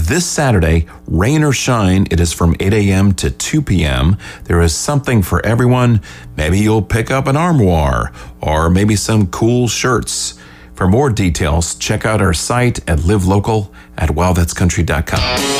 this Saturday, rain or shine, it is from 8 a.m. to 2 p.m. There is something for everyone. Maybe you'll pick up an armoire or maybe some cool shirts. For more details, check out our site at livelocal@wowthat'scountry.com.